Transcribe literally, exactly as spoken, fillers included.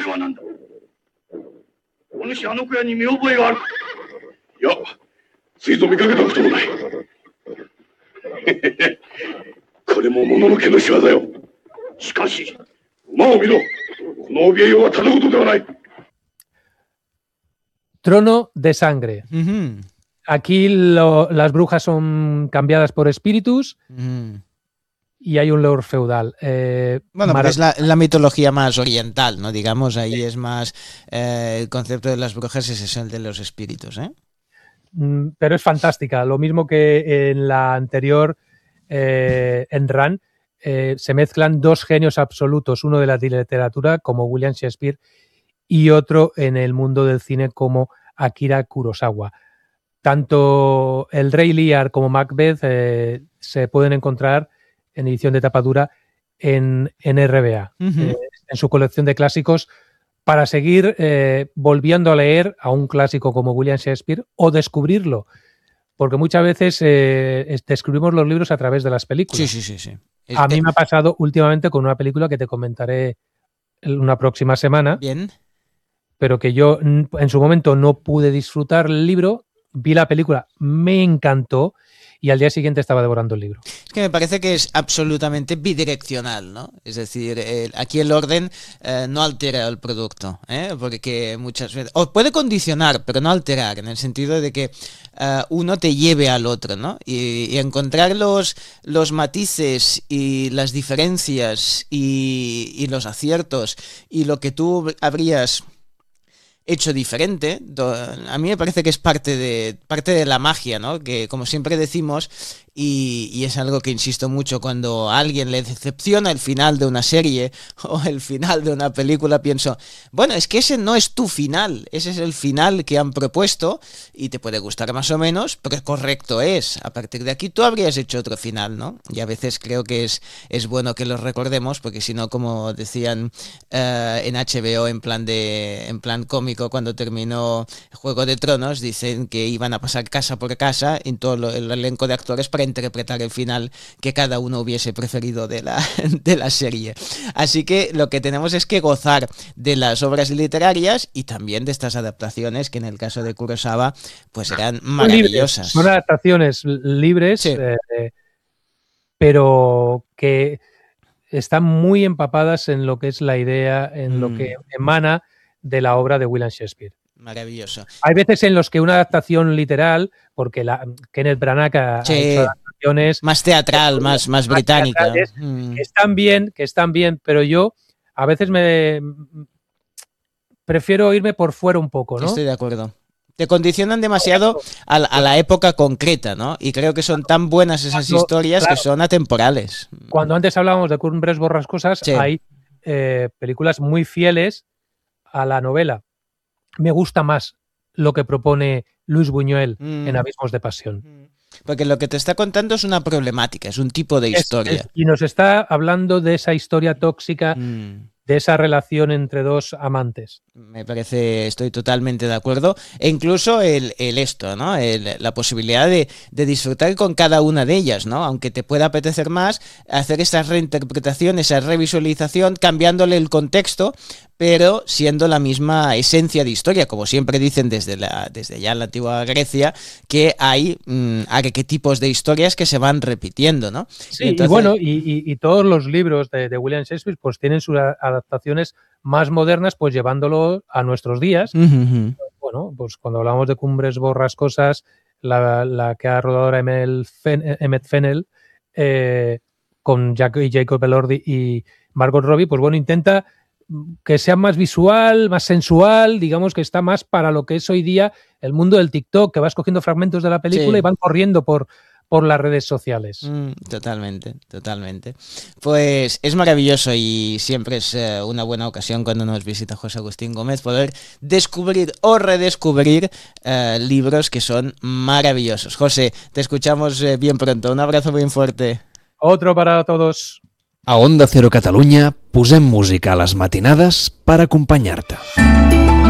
れは何だ。お主あの小屋に見覚えがあるか。いや、ついぞ見かけたこともない。これも物の毛の仕業よ。しかし、馬を見ろ。この怯えようはただごとではない。 Trono de sangre. Uh-huh. Aquí lo, las brujas son cambiadas por espíritus Uh-huh. y hay un lord feudal. Eh, bueno, marav- es la, la mitología más oriental, ¿no? Digamos, ahí sí. Es más eh, el concepto de las brujas es el de los espíritus, ¿eh? Pero es fantástica. Lo mismo que en la anterior, eh, en Ran, eh, se mezclan dos genios absolutos, uno de la literatura como William Shakespeare y otro en el mundo del cine como Akira Kurosawa. Tanto el Rey Lear como Macbeth eh, se pueden encontrar en edición de tapa dura en, en R B A, uh-huh. eh, en su colección de clásicos, para seguir eh, volviendo a leer a un clásico como William Shakespeare o descubrirlo, porque muchas veces eh, descubrimos los libros a través de las películas. Sí, sí, sí, sí. Es a mí que... me ha pasado últimamente con una película que te comentaré una próxima semana. Bien. Pero que yo en su momento no pude disfrutar el libro, vi la película, me encantó y al día siguiente estaba devorando el libro. Es que me parece que es absolutamente bidireccional, ¿no? Es decir, eh, aquí el orden eh, no altera el producto, ¿eh? Porque muchas veces... O puede condicionar, pero no alterar, en el sentido de que uh, uno te lleve al otro, ¿no? Y, y encontrar los, los matices y las diferencias y, y los aciertos y lo que tú habrías... hecho diferente, a mí me parece que es parte de, parte de la magia, ¿no? Que como siempre decimos, y, y es algo que insisto mucho, cuando a alguien le decepciona el final de una serie o el final de una película, pienso, bueno, es que ese no es tu final, ese es el final que han propuesto y te puede gustar más o menos, pero correcto es, a partir de aquí tú habrías hecho otro final, ¿no? Y a veces creo que es, es bueno que lo recordemos, porque si no, como decían uh, en H B O en plan de en plan cómico, cuando terminó Juego de Tronos, dicen que iban a pasar casa por casa en todo lo, el elenco de actores para interpretar el final que cada uno hubiese preferido de la, de la serie. Así que lo que tenemos es que gozar de las obras literarias y también de estas adaptaciones que en el caso de Kurosawa pues eran maravillosas. Son adaptaciones libres, sí. eh, pero que están muy empapadas en lo que es la idea, en mm. lo que emana de la obra de William Shakespeare. Maravilloso. Hay veces en los que una adaptación literal, porque la, Kenneth Branagh ha, sí. ha hecho adaptaciones más teatral, más, más, más británica. Mm. Que están bien, que están bien, pero yo a veces me prefiero irme por fuera un poco, ¿no? Estoy de acuerdo. Te condicionan demasiado a la, a la época concreta, ¿no? Y creo que son tan buenas esas Cuando, historias claro, que son atemporales. Cuando antes hablábamos de Cumbres Borrascosas, sí. hay eh, películas muy fieles a la novela. Me gusta más lo que propone Luis Buñuel mm. en Abismos de Pasión. Porque lo que te está contando es una problemática, es un tipo de historia. Es, es, y nos está hablando de esa historia tóxica, mm. de esa relación entre dos amantes. Me parece, estoy totalmente de acuerdo. E incluso el, el esto, ¿no? El, la posibilidad de, de disfrutar con cada una de ellas, ¿no? Aunque te pueda apetecer más, hacer esa reinterpretación, esa revisualización, cambiándole el contexto, pero siendo la misma esencia de historia, como siempre dicen desde, la, desde ya en la antigua Grecia, que hay mmm, arquetipos de historias que se van repitiendo, ¿no? Sí, y, entonces... y bueno, y, y, y todos los libros de, de William Shakespeare pues tienen sus adaptaciones más modernas, pues llevándolo a nuestros días. Uh-huh. Bueno, pues cuando hablamos de Cumbres Borrascosas, la, la que ha rodado ahora Emmett Fennell, eh, con Jack y Jacob Elordi y Margot Robbie, pues bueno, intenta que sea más visual, más sensual, digamos que está más para lo que es hoy día el mundo del TikTok, que vas cogiendo fragmentos de la película sí. y van corriendo por, por las redes sociales. Mm, totalmente, totalmente. Pues es maravilloso y siempre es eh, una buena ocasión cuando nos visita José Agustín Gómez poder descubrir o redescubrir eh, libros que son maravillosos. José, te escuchamos eh, bien pronto. Un abrazo bien fuerte. Otro para todos. A Onda Cero Catalunya posem música a les matinades per acompanyar-te.